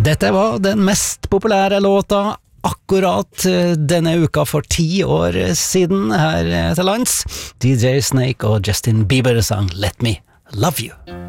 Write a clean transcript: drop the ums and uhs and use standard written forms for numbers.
Dette var den mest populære låta akkurat denne uka for 10 år siden her til lands. DJ Snake og Justin Bieber sang Let Me Love You.